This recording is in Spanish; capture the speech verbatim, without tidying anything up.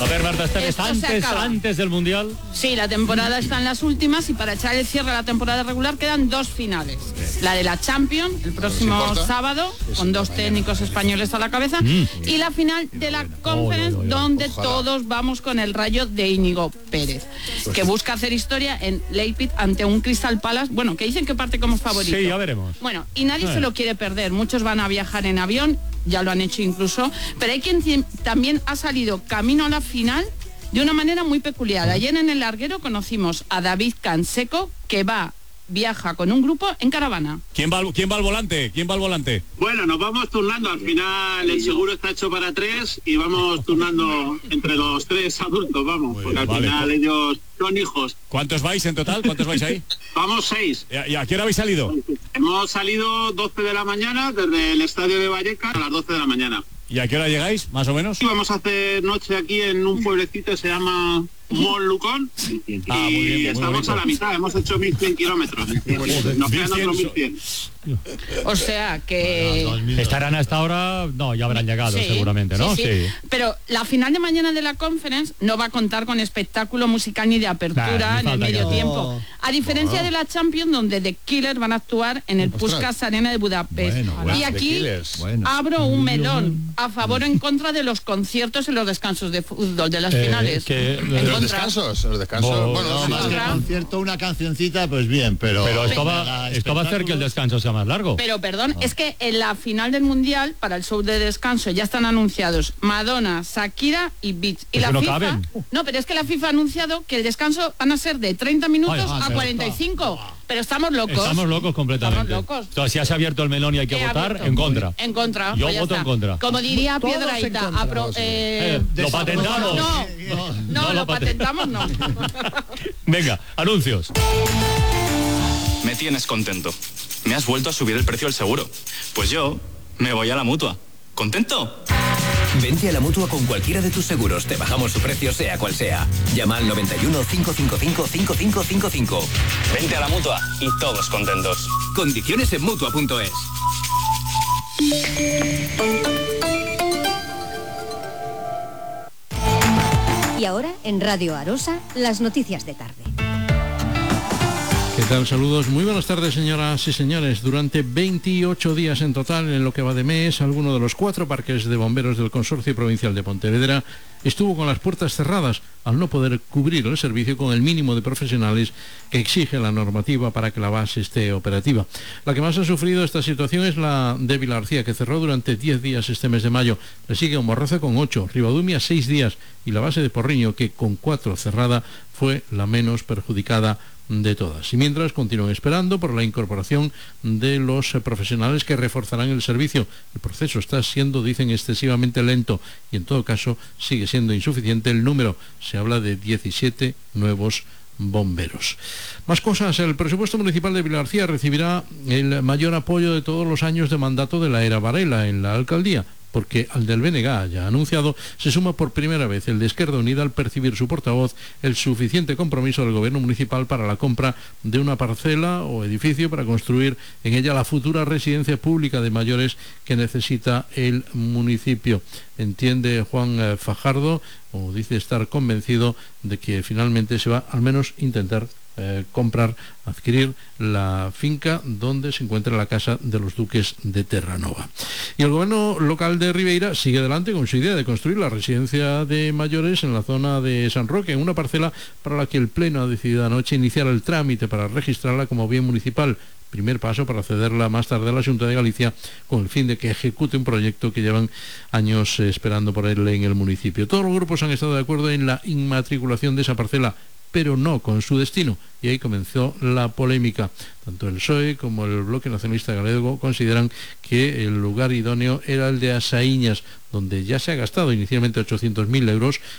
A ver, Marta, esta vez Esto se antes, acaba. antes del Mundial. Sí, la temporada está en las últimas y para echar el cierre a la temporada regular quedan dos finales. La de la Champions, el próximo sábado, con dos técnicos españoles a la cabeza, Mm. y la final de la Conference, donde todos vamos con el Rayo de Íñigo Pérez, que busca hacer historia en Leipzig ante un Crystal Palace, bueno, que dicen que parte como favorito. Sí, ya veremos. Bueno, y nadie Eh. se lo quiere perder. Muchos van a viajar en avión, ya lo han hecho incluso, pero hay quien ti- también ha salido camino a la final de una manera muy peculiar. Ayer en el larguero conocimos a David Canseco, que va, viaja con un grupo en caravana. ¿Quién va, al- quién va al volante? ¿Quién va al volante? Bueno, nos vamos turnando. Al final el seguro está hecho para tres y vamos turnando entre los tres adultos, vamos, porque al vale. final ellos son hijos. ¿Cuántos vais en total? ¿Cuántos vais ahí? Vamos seis. ¿Y a, y a qué hora habéis salido? Hemos salido doce de la mañana desde el estadio de Vallecas a las doce de la mañana. ¿Y a qué hora llegáis, más o menos? Y vamos a hacer noche aquí en un pueblecito que se llama Monlucón y Ah, muy bien, muy estamos bonito. a la mitad, hemos hecho mil cien kilómetros. Nos quedan otros mil cien. O sea que... Estarán hasta ahora, no, ya habrán llegado Sí, seguramente, ¿no? sí, sí. Pero la final de mañana de la Conference no va a contar con espectáculo musical ni de apertura Nah, en ni el falta medio que- tiempo. A diferencia de la Champions, donde The Killers van a actuar en el Ostras. Puskás Arena de Budapest. Bueno, bueno, y The aquí Killers. Bueno. abro un melón a favor o en contra de los conciertos y los descansos de fútbol de las Eh, finales. que- En Los contra. descansos, los descansos. Bo- bueno, No, sí, más sí. que concierto, una cancioncita, pues bien, pero... Pero esto Para va, esto va a hacer que el descanso sea más largo. Pero perdón, es que en la final del Mundial, para el show de descanso, ya están anunciados Madonna, Shakira y Beats. Y Eso la no FIFA, caben. no, pero es que la FIFA ha anunciado que el descanso van a ser de treinta minutos Ay, ah, a pero cuarenta y cinco. Pero estamos locos. Estamos locos completamente. Estamos locos. Entonces, si has abierto el melón y hay que He votar, abierto. en contra. En contra. Yo pues ya voto está. en contra. Como diría Todos Piedrahita, en contra. apro- eh, Eh, lo patentamos. no, no, No lo lo paten- patentamos no. Venga, anuncios. Me tienes contento. Me has vuelto a subir el precio del seguro. Pues yo me voy a la Mutua. ¿Contento? Vente a la Mutua con cualquiera de tus seguros. Te bajamos su precio sea cual sea. Llama al noventa y uno, cincuecientos cincuenta y cinco, cincuenta y cinco cincuenta y cinco. Vente a la Mutua y todos contentos. Condiciones en Mutua punto es. Y ahora, en Radio Arosa, las noticias de tarde. ¿Qué tal? Saludos. Muy buenas tardes, señoras y señores. Durante veintiocho días en total, en lo que va de mes, alguno de los cuatro parques de bomberos del Consorcio Provincial de Pontevedra estuvo con las puertas cerradas al no poder cubrir el servicio con el mínimo de profesionales que exige la normativa para que la base esté operativa. La que más ha sufrido esta situación es la de Vilarcía, que cerró durante diez días este mes de mayo. Le sigue Morroza con ocho, Ribadumia seis días y la base de Porriño, que con cuatro cerrada, fue la menos perjudicada de todas. Y mientras continúan esperando por la incorporación de los eh, profesionales que reforzarán el servicio. El proceso está siendo, dicen, excesivamente lento y en todo caso sigue siendo insuficiente el número. Se habla de diecisiete nuevos bomberos. Más cosas. El presupuesto municipal de Vilarcía recibirá el mayor apoyo de todos los años de mandato de la era Varela en la alcaldía, porque al del B N G, ya anunciado, se suma por primera vez el de Izquierda Unida al percibir su portavoz el suficiente compromiso del gobierno municipal para la compra de una parcela o edificio para construir en ella la futura residencia pública de mayores que necesita el municipio. Entiende Juan eh, Fajardo, o dice estar convencido de que finalmente se va al menos intentar Eh, comprar, adquirir la finca donde se encuentra la casa de los duques de Terranova. Y el gobierno local de Ribeira sigue adelante con su idea de construir la residencia de mayores en la zona de San Roque, en una parcela para la que el Pleno ha decidido anoche iniciar el trámite para registrarla como bien municipal. Primer paso para cederla más tarde a la Xunta de Galicia con el fin de que ejecute un proyecto que llevan años eh, esperando por él en el municipio. Todos los grupos han estado de acuerdo en la inmatriculación de esa parcela, pero no con su destino, y ahí comenzó la polémica. Tanto el P S O E como el Bloque Nacionalista Galego consideran que el lugar idóneo era el de Asaíñas, donde ya se ha gastado inicialmente ochocientos mil euros